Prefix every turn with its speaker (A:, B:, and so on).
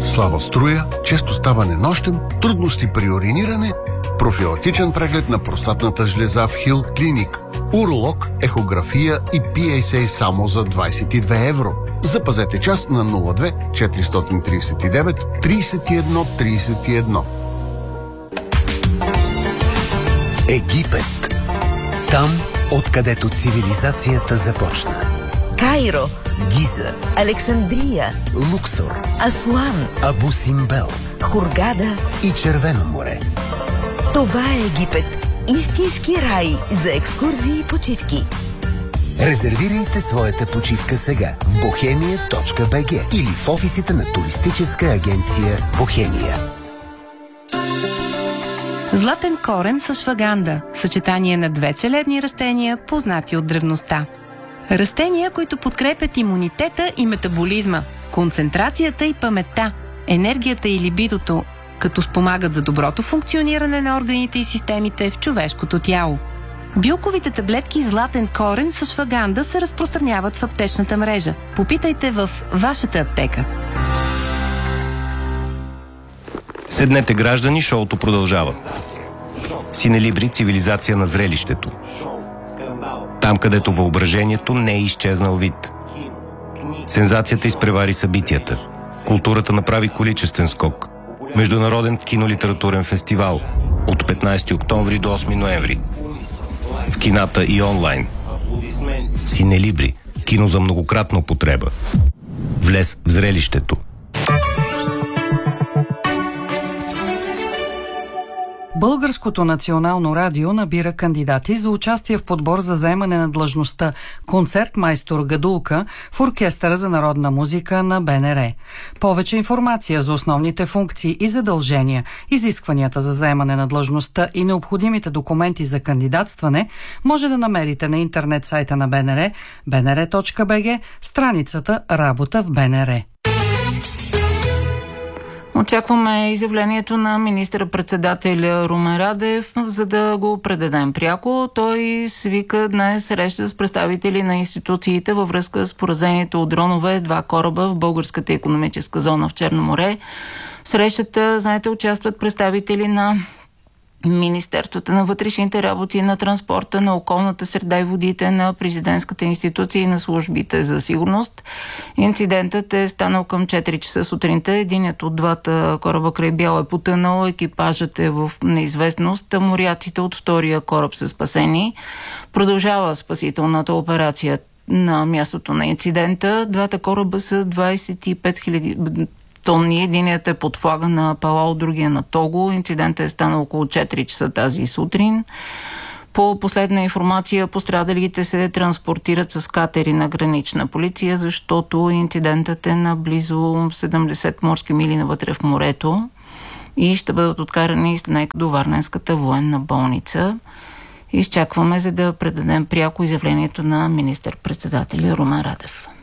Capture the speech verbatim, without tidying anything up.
A: слаба струя, често ставане нощем, трудности при уриниране, профилактичен преглед на простатната жлеза в Хил Клиник, уролог, ехография и Пи Ей Ес Ей само за двадесет и две евро. Запазете час на нула две четиристотин тридесет и девет тридесет и едно тридесет и едно.
B: Египет. Там, откъдето цивилизацията започна.
C: Кайро,
B: Гиза,
C: Александрия,
B: Луксор,
C: Асуан,
B: Абу Симбел
C: Хургада
B: и Червено море.
C: Това е Египет. Истински рай за екскурзии и почивки.
B: Резервирайте своята почивка сега в бохемия точка би джи или в офисите на туристическа агенция Бохемия.
D: Златен корен с шваганда – съчетание на две целебни растения, познати от древността. Растения, които подкрепят имунитета и метаболизма, концентрацията и паметта, енергията и либидото, като спомагат за доброто функциониране на органите и системите в човешкото тяло. Билковите таблетки златен корен с шваганда се разпространяват в аптечната мрежа. Попитайте в вашата аптека.
E: Седнете, граждани, шоуто продължава. Синелибри, цивилизация на зрелището. Там, където въображението не е изчезнал вид. Сензацията изпревари събитията. Културата направи количествен скок. Международен кинолитературен фестивал от петнадесети октомври до осми ноември. В кината и онлайн. Синелибри. Кино за многократна употреба. Влез в зрелището.
F: Българското национално радио набира кандидати за участие в подбор за заемане на длъжността концертмайстор гадулка в Оркестъра за народна музика на Б Н Р. Повече информация за основните функции и задължения, изискванията за заемане на длъжността и необходимите документи за кандидатстване може да намерите на интернет сайта на Б Н Р, би ен ар точка би джи, страницата Работа в Б Н Р.
G: Очакваме изявлението на министър-председателя Румен Радев, за да го предадем пряко. Той свика днес среща с представители на институциите във връзка с поразението от дронове, два кораба в българската икономическа зона в Черно море. В срещата, знаете, участват представители на Министерството на вътрешните работи, на транспорта, на околната среда и водите, на президентската институция и на службите за сигурност. Инцидентът е станал към четири часа сутринта. Единият от двата кораба край Бял е потънал, екипажът е в неизвестност, а моряците от втория кораб са спасени. Продължава спасителната операция на мястото на инцидента. Двата кораба са двадесет и пет хиляди тонни. Единият е под флага на Палау, другия на Того. Инцидентът е станал около четири часа тази сутрин. По последна информация, пострадалите се транспортират с катери на гранична полиция, защото инцидентът е на близо седемдесет морски мили навътре в морето и ще бъдат откарани с НЕК до Варненската военна болница. Изчакваме, за да предадем пряко изявлението на министър-председателя Румен Радев.